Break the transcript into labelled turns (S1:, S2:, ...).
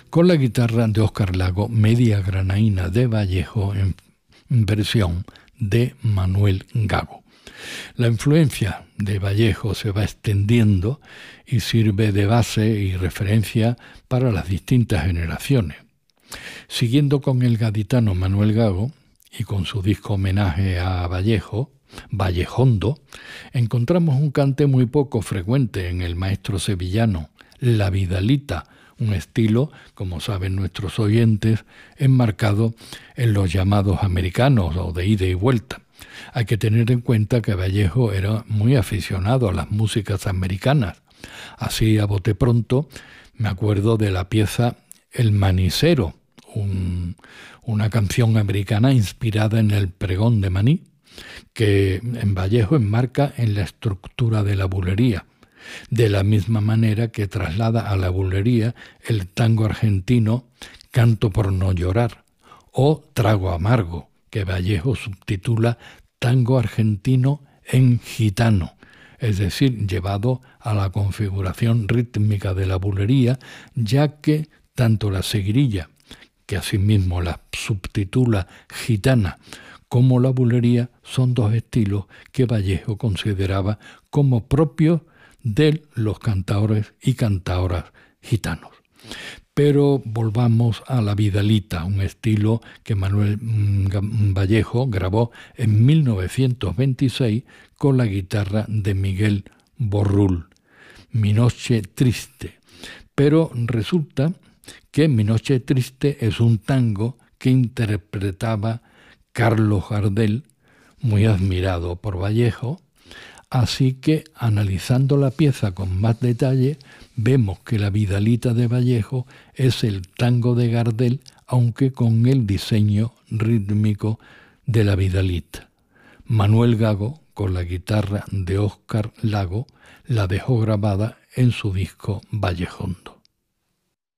S1: con la guitarra de Óscar Lago, Media Granaína de Vallejo en versión de Manuel Gago. La influencia de Vallejo se va extendiendo y sirve de base y referencia para las distintas generaciones. Siguiendo con el gaditano Manuel Gago y con su disco homenaje a Vallejo, Vallejondo, encontramos un cante muy poco frecuente en el maestro sevillano, la vidalita, un estilo, como saben nuestros oyentes, enmarcado en los llamados americanos o de ida y vuelta. Hay que tener en cuenta que Vallejo era muy aficionado a las músicas americanas. Así, a bote pronto, me acuerdo de la pieza El Manicero, una canción americana inspirada en el pregón de Maní, que en Vallejo enmarca en la estructura de la bulería, de la misma manera que traslada a la bulería el tango argentino Canto por no llorar o Trago amargo, que Vallejo subtitula Tango argentino en gitano, es decir, llevado a la configuración rítmica de la bulería, ya que tanto la seguirilla, que asimismo la subtitula gitana, como la bulería son dos estilos que Vallejo consideraba como propios de los cantaores y cantaoras gitanos. Pero volvamos a la vidalita, un estilo que Manuel Vallejo grabó en 1926 con la guitarra de Miguel Borrul, Mi noche triste. Pero resulta que Mi noche triste es un tango que interpretaba Carlos Gardel, muy admirado por Vallejo. Así que, analizando la pieza con más detalle, vemos que la vidalita de Vallejo es el tango de Gardel, aunque con el diseño rítmico de la vidalita. Manuel Gago, con la guitarra de Óscar Lago, la dejó grabada en su disco Vallejondo.